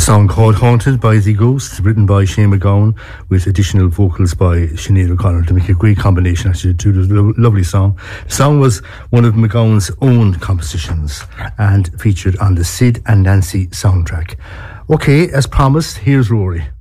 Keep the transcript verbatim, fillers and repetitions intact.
song called Haunted by The Ghosts, written by Shane MacGowan with additional vocals by Sinead O'Connor to make a great combination. Actually, to do a lovely song. The song was one of MacGowan's own compositions and featured on the Sid and Nancy soundtrack. Okay, as promised, here's Rory.